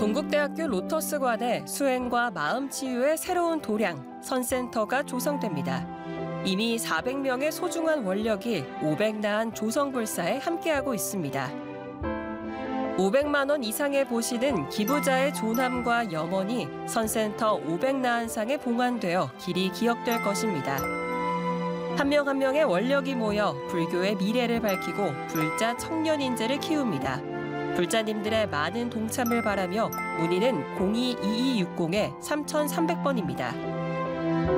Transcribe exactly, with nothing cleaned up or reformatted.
동국대학교 로터스관에 수행과 마음치유의 새로운 도량, 선센터가 조성됩니다. 이미 사백 명의 소중한 원력이 오백나한 조성불사에 함께하고 있습니다. 오백만 원 이상의 보시는 기부자의 존함과 염원이 선센터 오백나한상에 봉안되어 길이 기억될 것입니다. 한 명 한 명의 원력이 모여 불교의 미래를 밝히고 불자 청년 인재를 키웁니다. 불자님들의 많은 동참을 바라며 문의는 공이 이이육공 삼삼공 번입니다.